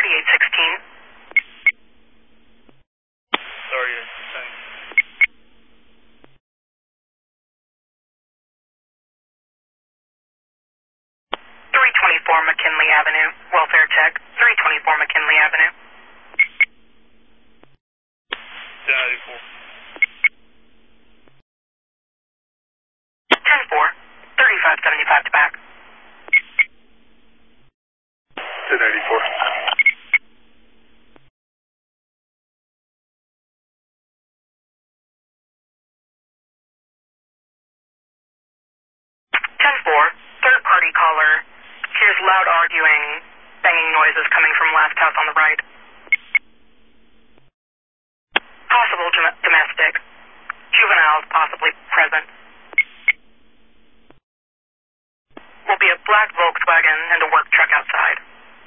3816. Sorry, thanks. 324 McKinley Avenue. Welfare check. 324 McKinley Avenue. 1094. 10-4. 3575 to back. 1084. 10-4. Third party caller. Here's loud arguing, banging noises coming from last house on the right. Possible domestic. Juveniles possibly present. Will be a black Volkswagen and a work truck outside.